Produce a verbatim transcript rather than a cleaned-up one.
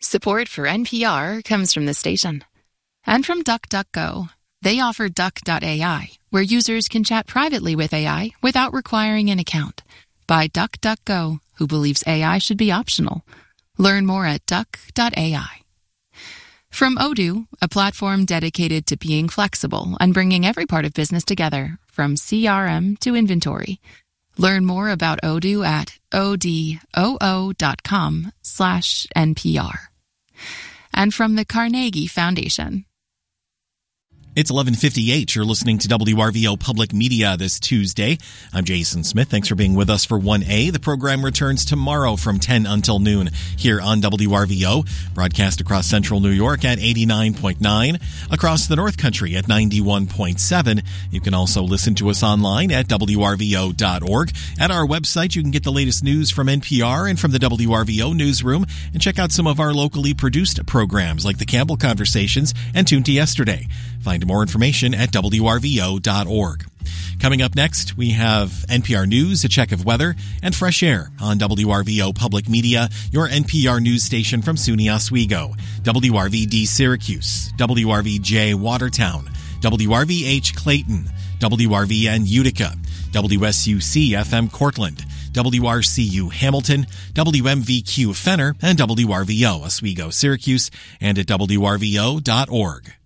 Support for N P R comes from the station. And from DuckDuckGo. They offer duck dot A I, where users can chat privately with A I without requiring an account. By DuckDuckGo, who believes A I should be optional. Learn more at duck dot A I. From Odoo, a platform dedicated to being flexible and bringing every part of business together, from C R M to inventory. Learn more about Odoo at odoo.com slash NPR. And from the Carnegie Foundation. It's eleven fifty-eight. You're listening to W R V O Public Media this Tuesday. I'm Jason Smith. Thanks for being with us for one A. The program returns tomorrow from ten until noon here on W R V O. Broadcast across central New York at eighty-nine point nine, across the North Country at ninety-one point seven. You can also listen to us online at W R V O dot org. At our website, you can get the latest news from N P R and from the W R V O newsroom, and check out some of our locally produced programs like the Campbell Conversations and Tune to Yesterday. Find more information at W R V O dot org. Coming up next, we have N P R News, a check of weather, and Fresh Air on W R V O Public Media, your N P R news station from SUNY Oswego, W R V D Syracuse, W R V J Watertown, W R V H Clayton, W R V N Utica, W S U C F M Cortland, W R C U Hamilton, W M V Q Fenner, and W R V O Oswego Syracuse, and at W R V O dot org.